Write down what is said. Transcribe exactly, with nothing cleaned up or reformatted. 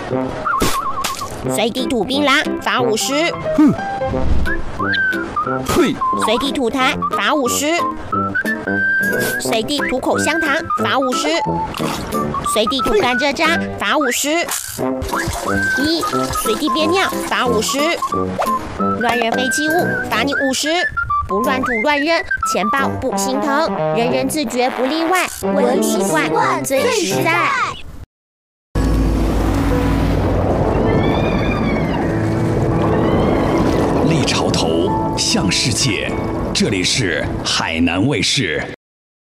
随地吐槟榔，罚五十。 哼！呸！ 随地吐痰，罚五十。随地吐口香糖，罚五十。随地吐甘蔗渣，罚五十。一，随地便尿，罚五十。乱扔废弃物，罚你五十。不乱吐乱扔，钱包不心疼，人人自觉不例外，文明习惯最实在。 立潮头向世界，这里是海南卫视。